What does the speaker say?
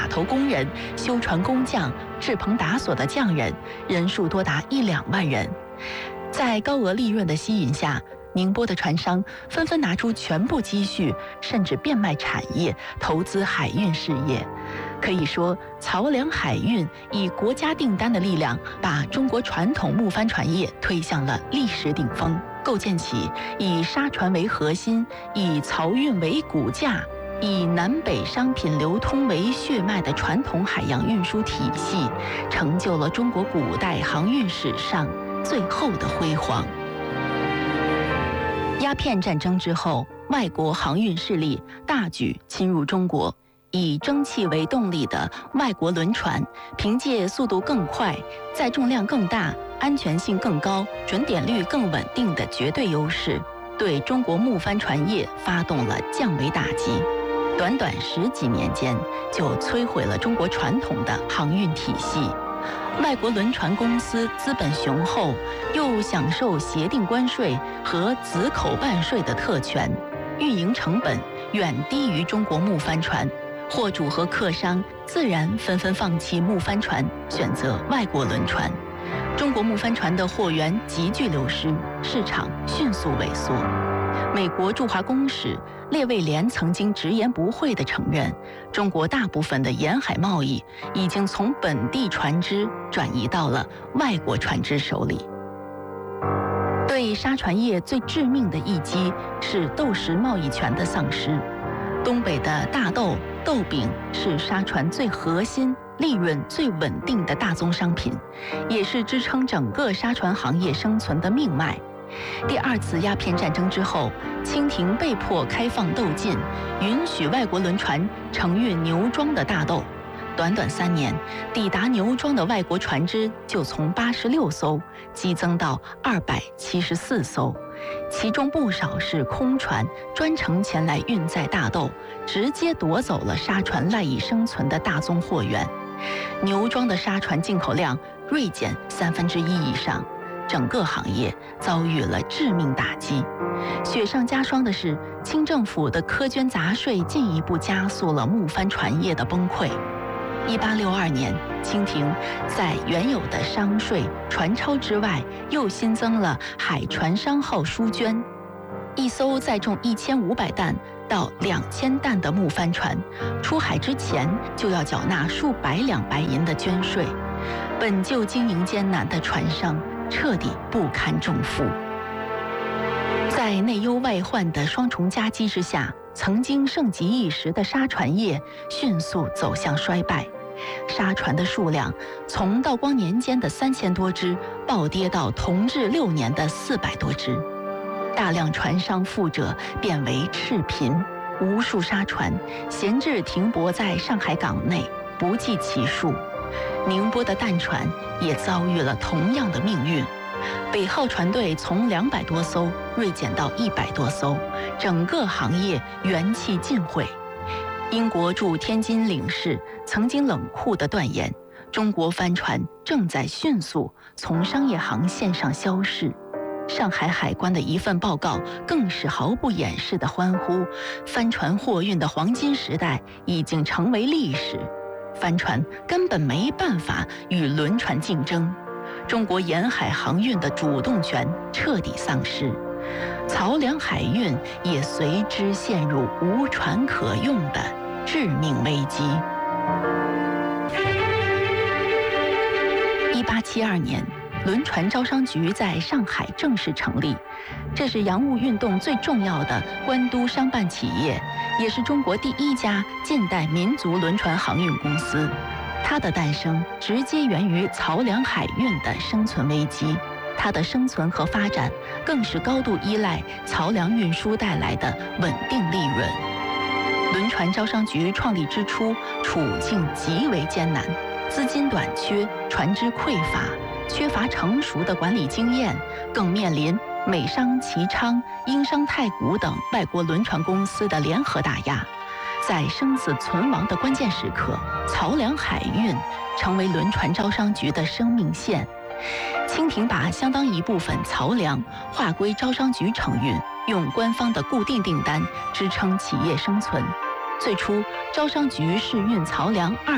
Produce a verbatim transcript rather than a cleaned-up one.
头工人、修船工匠、制棚打锁的匠人，人数多达一两万人。在高额利润的吸引下，宁波的船商纷纷拿出全部积蓄，甚至变卖产业，投资海运事业。可以说，漕粮海运以国家订单的力量，把中国传统木帆船业推向了历史顶峰，构建起以沙船为核心、以漕运为骨架、以南北商品流通为血脉的传统海洋运输体系，成就了中国古代航运史上最后的辉煌。鸦片战争之后，外国航运势力大举侵入中国，以蒸汽为动力的外国轮船，凭借速度更快、载重量更大、安全性更高、准点率更稳定的绝对优势，对中国木帆船业发动了降维打击。短短十几年间，就摧毁了中国传统的航运体系。外国轮船公司资本雄厚，又享受协定关税和子口办税的特权，运营成本远低于中国木帆船，货主和客商自然纷纷放弃木帆船，选择外国轮船。中国木帆船的货源急剧流失，市场迅速萎缩。美国驻华公使列卫廉曾经直言不讳地承认，中国大部分的沿海贸易已经从本地船只转移到了外国船只手里。对沙船业最致命的一击是豆豉贸易权的丧失。东北的大豆、豆饼是沙船最核心、利润最稳定的大宗商品，也是支撑整个沙船行业生存的命脉。第二次鸦片战争之后，清廷被迫开放豆禁，允许外国轮船承运牛庄的大豆。短短三年，抵达牛庄的外国船只就从八十六艘激增到二百七十四艘，其中不少是空船，专程前来运载大豆，直接夺走了沙船赖以生存的大宗货源。牛庄的沙船进口量锐减三分之一以上。整个行业遭遇了致命打击。雪上加霜的是，清政府的苛捐杂税进一步加速了木帆船业的崩溃。一八六二年，清廷在原有的商税、船钞之外，又新增了海船商号书捐。一艘载重一千五百担到两千担的木帆船，出海之前就要缴纳数百两白银的捐税。本就经营艰难的船商彻底不堪重负。在内忧外患的双重夹击之下，曾经盛极一时的沙船业迅速走向衰败。沙船的数量从道光年间的三千多只暴跌到同治六年的四百多只，大量船商富者变为赤贫，无数沙船闲置停泊在上海港内，不计其数。宁波的淡船也遭遇了同样的命运，北号船队从两百多艘锐减到一百多艘，整个行业元气尽毁。英国驻天津领事曾经冷酷地断言，中国帆船正在迅速从商业航线上消逝。上海海关的一份报告更是毫不掩饰地欢呼，帆船货运的黄金时代已经成为历史。帆船根本没办法与轮船竞争，中国沿海航运的主动权彻底丧失，漕粮海运也随之陷入无船可用的致命危机。一八七二年，轮船招商局在上海正式成立，这是洋务运动最重要的官督商办企业，也是中国第一家近代民族轮船航运公司。它的诞生直接源于漕粮海运的生存危机，它的生存和发展更是高度依赖漕粮运输带来的稳定利润。轮船招商局创立之初，处境极为艰难，资金短缺，船只匮乏，缺乏成熟的管理经验，更面临美商齐昌、英商太古等外国轮船公司的联合打压。在生死存亡的关键时刻，漕粮海运成为轮船招商局的生命线。清廷把相当一部分漕粮划归招商局承运，用官方的固定订单支撑企业生存。最初，招商局试运漕粮二